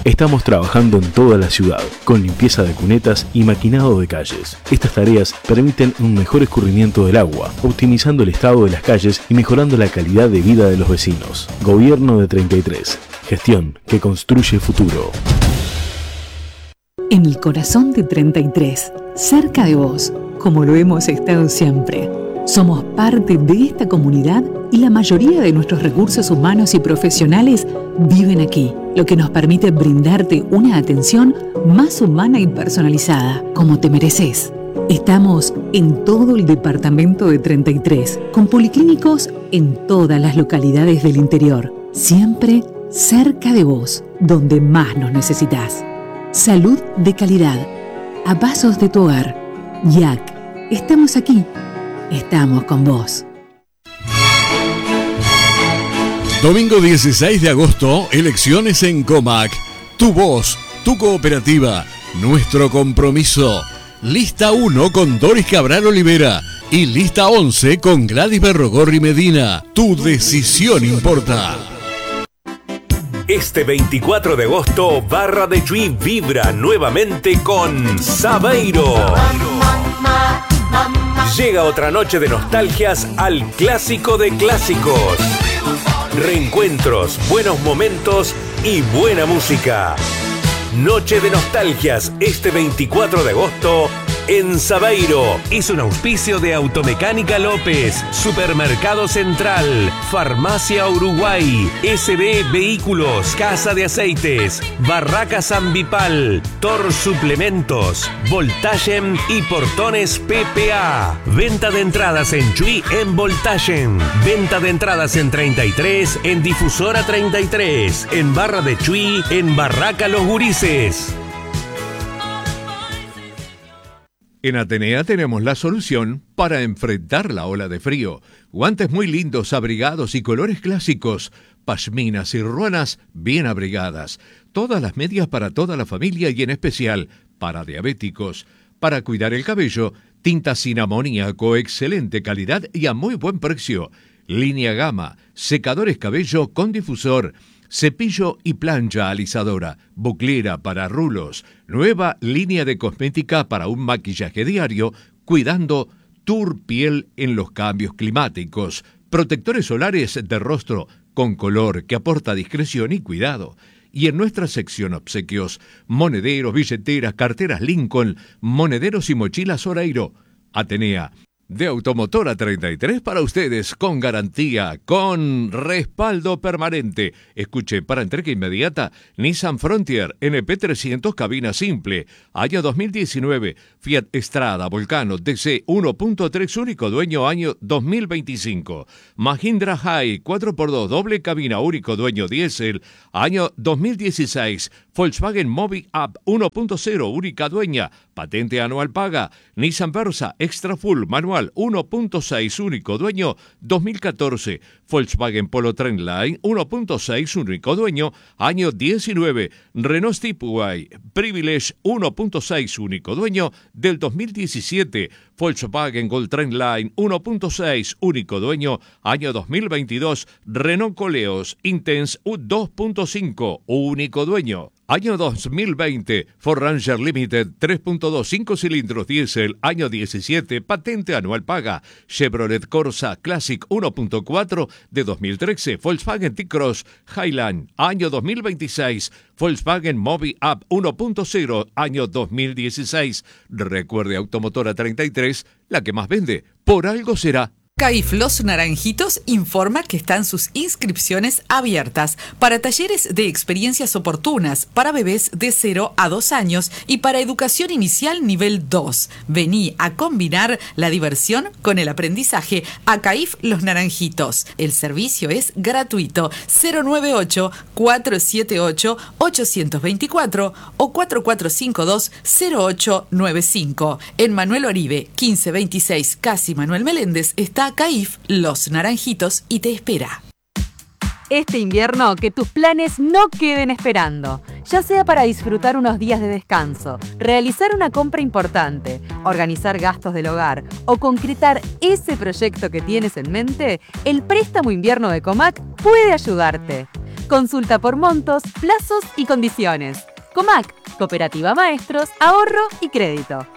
Estamos trabajando en toda la ciudad, con limpieza de cunetas y maquinado de calles. Estas tareas permiten un mejor escurrimiento del agua, optimizando el estado de las calles y mejorando la calidad de vida de los vecinos. Gobierno de 33. Gestión que construye futuro. En el corazón de 33, cerca de vos, como lo hemos estado siempre. Somos parte de esta comunidad y la mayoría de nuestros recursos humanos y profesionales viven aquí, lo que nos permite brindarte una atención más humana y personalizada, como te mereces. Estamos en todo el departamento de 33, con policlínicos en todas las localidades del interior, siempre cerca de vos, donde más nos necesitas. Salud de calidad, a pasos de tu hogar. YAC, estamos aquí. Estamos con vos. Domingo 16 de agosto, elecciones en Comac. Tu voz, tu cooperativa, nuestro compromiso. Lista 1 con Doris Cabral Olivera y lista 11 con Gladys Berrogorri Medina. Tu decisión importa. Este 24 de agosto, Barra de Chuy vibra nuevamente con Sabeiro. Llega otra noche de nostalgias al clásico de clásicos. Reencuentros, buenos momentos y buena música. Noche de nostalgias este 24 de agosto en Sabeiro. Es un auspicio de Automecánica López, Supermercado Central, Farmacia Uruguay, SB Vehículos, Casa de Aceites, Barracas Ambipal, Tor Suplementos, Voltagen y Portones PPA. Venta de entradas en Chuy en Voltagen. Venta de entradas en 33, en Difusora 33, en Barra de Chuy, en Barraca Los Gurises. En Atenea tenemos la solución para enfrentar la ola de frío. Guantes muy lindos, abrigados y colores clásicos. Pashminas y ruanas bien abrigadas. Todas las medias para toda la familia y en especial para diabéticos. Para cuidar el cabello, tinta sin amoníaco, excelente calidad y a muy buen precio. Línea Gama, secadores cabello con difusor. Cepillo y plancha alisadora, buclera para rulos, nueva línea de cosmética para un maquillaje diario, cuidando tu piel en los cambios climáticos, protectores solares de rostro con color que aporta discreción y cuidado. Y en nuestra sección obsequios, monederos, billeteras, carteras Lincoln, monederos y mochilas Oreiro. Atenea. De Automotora 33 para ustedes, con garantía, con respaldo permanente. Escuche, para entrega inmediata, Nissan Frontier NP300 cabina simple, año 2019, Fiat Strada Volcano DC 1.3 único dueño, año 2025. Mahindra High 4x2 doble cabina único dueño diésel, año 2016. Volkswagen Mobi Up 1.0 única dueña, patente anual paga. Nissan Versa Extra Full manual 1.6 único dueño 2014. Volkswagen Polo Trendline 1.6 único dueño año 19. Renault Stepway Privilege 1.6 único dueño del 2017. Volkswagen Gold Trendline 1.6 único dueño año 2022. Renault Coleos Intense 2.5 único dueño. Año 2020, Ford Ranger Limited 3.2 5 cilindros diésel, año 17, patente anual paga. Chevrolet Corsa Classic 1.4 de 2013, Volkswagen T-Cross Highland, año 2026, Volkswagen Mobi Up 1.0, año 2016. Recuerde, Automotora 33, la que más vende, por algo será. CAIF Los Naranjitos informa que están sus inscripciones abiertas para talleres de experiencias oportunas para bebés de 0 a 2 años y para educación inicial nivel 2. Vení a combinar la diversión con el aprendizaje a CAIF Los Naranjitos. El servicio es gratuito. 098-478-824 o 4452-0895. En Manuel Oribe, 1526, Casi Manuel Meléndez, está CAIF Los Naranjitos y te espera. Este invierno, que tus planes no queden esperando. Ya sea para disfrutar unos días de descanso, realizar una compra importante, organizar gastos del hogar o concretar ese proyecto que tienes en mente, el préstamo invierno de Comac puede ayudarte. Consulta por montos, plazos y condiciones. Comac, Cooperativa Maestros, Ahorro y Crédito.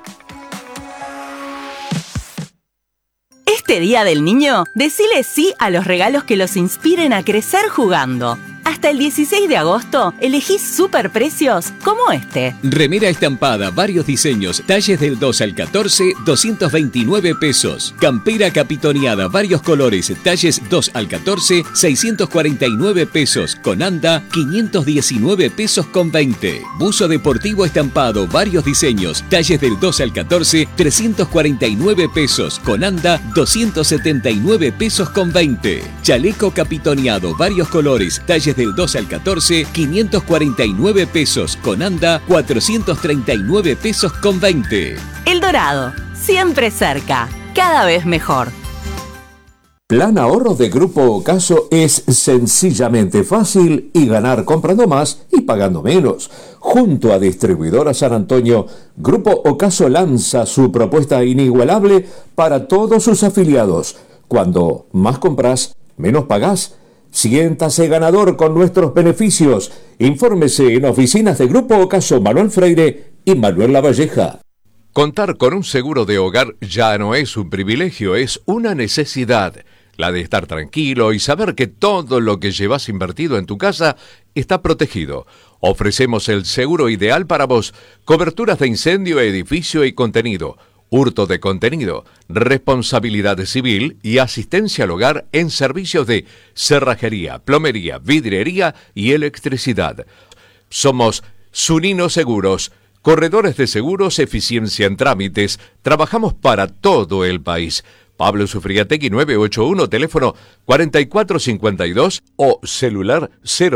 Este Día del Niño, decile sí a los regalos que los inspiren a crecer jugando. Hasta el 16 de agosto, elegí superprecios como este. Remera estampada, varios diseños, talles del 2 al 14, 229 pesos. Campera capitoneada, varios colores, talles 2 al 14, 649 pesos. Con anda, 519 pesos con 20. Buzo deportivo estampado, varios diseños, talles del 2 al 14, 349 pesos. Con anda, 279 pesos con 20. Chaleco capitoneado, varios colores, talles del 2 al 14, 549 pesos. Con anda, 439 pesos con 20. El Dorado, siempre cerca, cada vez mejor. Plan ahorros de Grupo Ocaso es sencillamente fácil y ganar comprando más y pagando menos. Junto a Distribuidora San Antonio, Grupo Ocaso lanza su propuesta inigualable para todos sus afiliados. Cuando más compras, menos pagás. Siéntase ganador con nuestros beneficios. Infórmese en oficinas de Grupo Ocaso Manuel Freire y Manuel Lavalleja. Contar con un seguro de hogar ya no es un privilegio, es una necesidad. La de estar tranquilo y saber que todo lo que llevas invertido en tu casa está protegido. Ofrecemos el seguro ideal para vos. Coberturas de incendio, edificio y contenido. Hurto de contenido, responsabilidad civil y asistencia al hogar en servicios de cerrajería, plomería, vidriería y electricidad. Somos Zunino Seguros, corredores de seguros, eficiencia en trámites. Trabajamos para todo el país. Pablo Sufriategui 981, teléfono 4452 o celular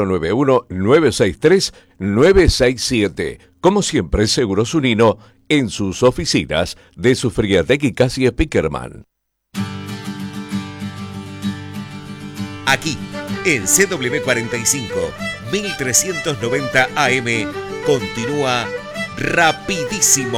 091-963-967. Como siempre, Seguros Zunino en sus oficinas de Sufriategui Casi Spickerman. Aquí, en CW45, 1390 AM, continúa Rapidísimo.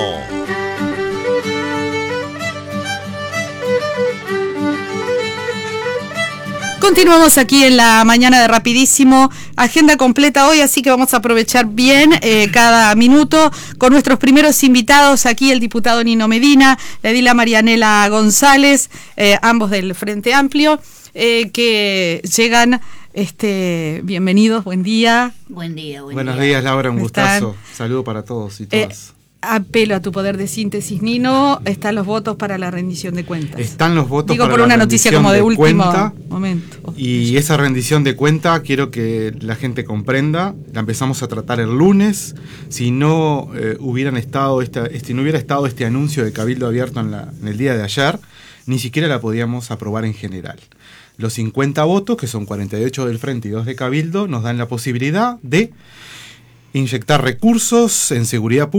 Continuamos aquí en la mañana de Rapidísimo, agenda completa hoy, así que vamos a aprovechar bien cada minuto con nuestros primeros invitados aquí, el diputado Nino Medina, la edila Marianela González, ambos del Frente Amplio, que llegan, bienvenidos, buen día. Buenos días, Laura, un gustazo. Saludo para todos y todas. Apelo a tu poder de síntesis, Nino. Están los votos para la rendición de cuentas. Están los votos para por una noticia como de último momento. Y esa rendición de cuenta quiero que la gente comprenda. La empezamos a tratar el lunes. Si no hubiera estado este anuncio de Cabildo Abierto en el día de ayer, ni siquiera la podíamos aprobar en general. Los 50 votos, que son 48 del Frente y 2 de Cabildo, nos dan la posibilidad de inyectar recursos en seguridad pública